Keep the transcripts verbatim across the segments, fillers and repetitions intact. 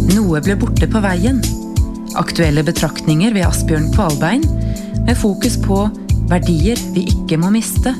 Noe ble borte på veien. Aktuelle betraktninger ved Asbjørn Kvalbein, med fokus på verdier vi ikke må miste.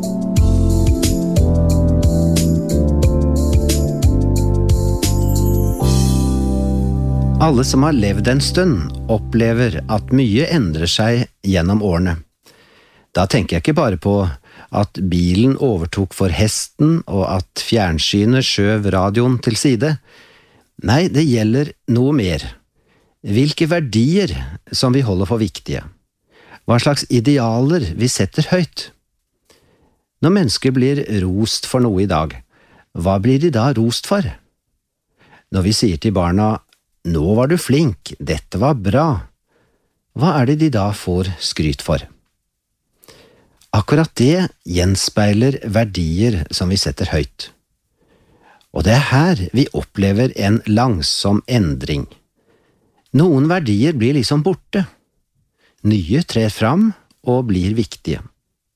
Alle som har levd en stund opplever at mye endrer seg gjennom årene. Da tenker jeg ikke bare på at bilen overtok for hesten og at fjernsynet skjøv radioen til side. Nei, det gjelder noe mer. Hvilke verdier som vi holder for viktige. Hva slags idealer vi setter høyt. Når mennesker blir rost for noe i dag, hva blir de da rost for? Når vi sier til barna, «Nå var du flink, dette var bra», hva er det de da får skryt for? Akkurat det gjenspeiler verdier som vi setter høyt. Og det er her vi opplever en langsom endring. Noen verdier blir liksom borte. Nye trer fram og blir viktige.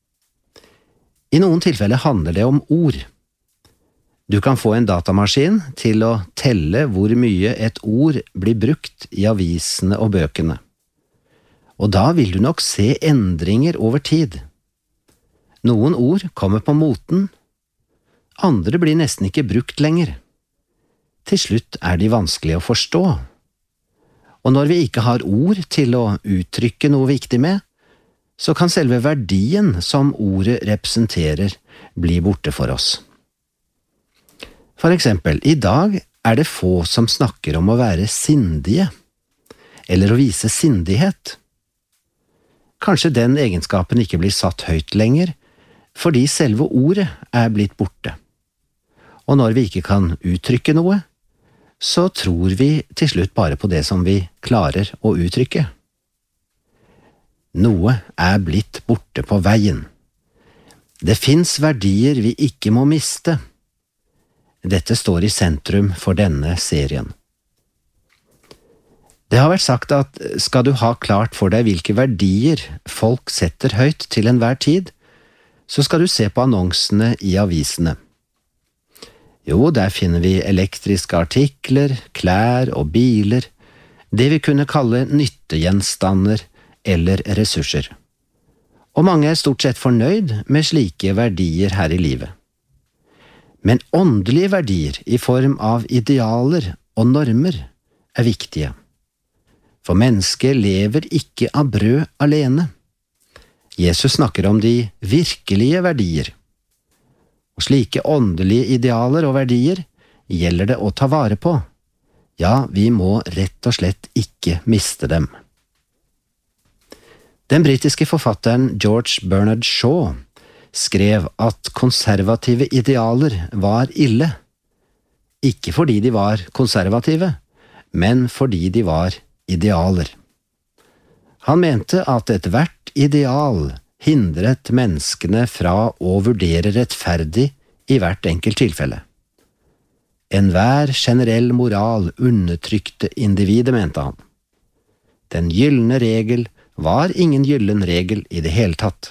I noen tilfeller handler det om ord. Du kan få en datamaskin til å telle hvor mye et ord blir brukt i avisene og bøkene. Og da vil du nok se endringer over tid. Noen ord kommer på moten, andre blir nesten ikke brukt lenger. Til slutt er de vanskelig å forstå. Og når vi ikke har ord til å uttrykke noe viktig med, så kan selve verdien som ordet representerer bli borte for oss. For eksempel, i dag er det få som snakker om å være sindige, eller å vise sindighet. Kanskje den egenskapen ikke blir satt høyt lenger, fordi selve ordet er blitt borte. Og når vi ikke kan uttrykke noe, så tror vi til slutt bare på det som vi klarer å uttrykke. Noe er blitt borte på veien. Det finnes verdier vi ikke må miste. Dette står i sentrum for denne serien. Det har vært sagt at skal du ha klart for deg hvilke verdier folk setter høyt til enhver tid, så skal du se på annonsene i avisene. Jo, der finner vi elektriske artikler, klær og biler, det vi kunne kalle nyttegjenstander eller ressurser. Og mange er stort sett fornøyd med slike verdier her i livet. Men åndelige verdier i form av idealer og normer er viktige. For mennesket lever ikke av brød alene. Jesus snakker om de virkelige verdier. Og slike åndelige idealer og verdier gjelder det å ta vare på. Ja, vi må rett og slett ikke miste dem. Den britiske forfatteren George Bernard Shaw skrev at konservative idealer var ille. Ikke fordi de var konservative, men fordi de var idealer. Han mente at ethvert ideal hindret menneskene fra å vurdere rettferdig i hvert enkelt tilfelle. Enhver generell moral undertrykte individet, mente han. Den gyllene regel var ingen gyllen regel i det hele tatt.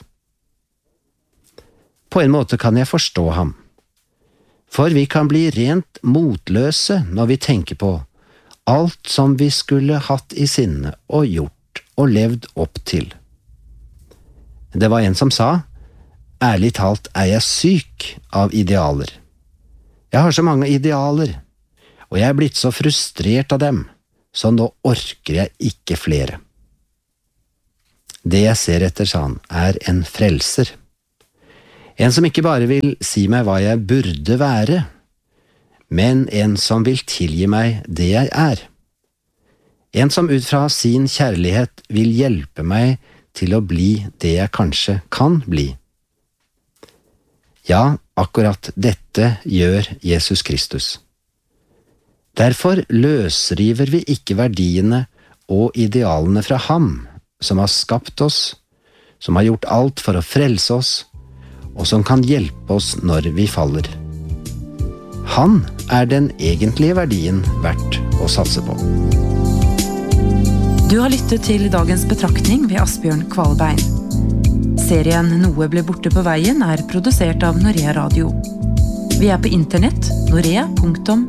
På en måte kan jeg forstå ham. For vi kan bli rent motløse når vi tenker på alt som vi skulle hatt i sinne og gjort og levd opp til. Det var en som sa, ærlig talt er jeg syk av idealer. Jeg har så mange idealer, og jeg er blitt så frustrert av dem, så nå orker jeg ikke flere. Det jeg ser etter, sa han, er en frelser. En som ikke bare vil si meg hva jeg burde være, men en som vil tilgi meg det jeg er. En som ut fra sin kjærlighet vil hjelpe meg til å bli det jeg kanskje kan bli. Ja, akkurat dette gjør Jesus Kristus. Derfor løsriver vi ikke verdiene og idealene fra ham, som har skapt oss, som har gjort alt for å frelse oss, og som kan hjelpe oss når vi faller. Han er den egentlige verdien verdt å satse på. Du har lyttet til dagens betraktning ved Asbjørn Kvalbein. Serien Noe ble borte på veien er produsert av Norea Radio. Vi er på internett norea punktum